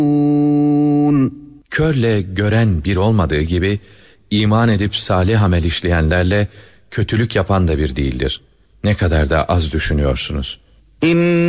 Körle gören bir olmadığı gibi, iman edip salih amel işleyenlerle kötülük yapan da bir değildir. Ne kadar da az düşünüyorsunuz.